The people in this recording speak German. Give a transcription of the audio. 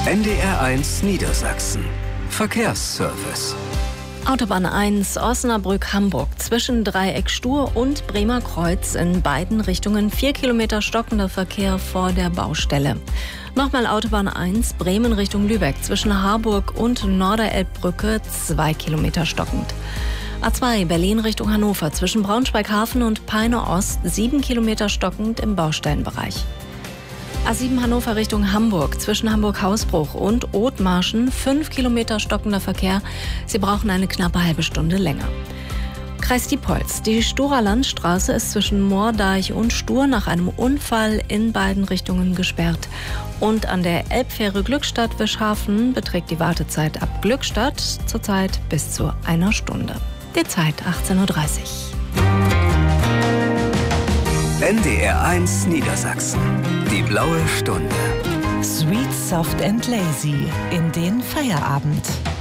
NDR1 Niedersachsen. Verkehrsservice. Autobahn 1 Osnabrück-Hamburg zwischen Dreieck Stur und Bremer Kreuz in beiden Richtungen 4 Kilometer stockender Verkehr vor der Baustelle. Nochmal Autobahn 1 Bremen Richtung Lübeck zwischen Harburg und Norderelbbrücke 2 Kilometer stockend. A2 Berlin Richtung Hannover zwischen Braunschweig-Hafen und Peine Ost 7 Kilometer stockend im Baustellenbereich. A7 Hannover Richtung Hamburg zwischen Hamburg-Hausbruch und Othmarschen 5 Kilometer stockender Verkehr. Sie brauchen eine knappe halbe Stunde länger. Kreis Diepholz. Die Sturer Landstraße ist zwischen Moordeich und Stur nach einem Unfall in beiden Richtungen gesperrt. Und an der Elbfähre Glückstadt-Wischhafen beträgt die Wartezeit ab Glückstadt zurzeit bis zu einer Stunde. Die Zeit 18:30 Uhr. NDR1 Niedersachsen. Die blaue Stunde. Sweet, soft and lazy in den Feierabend.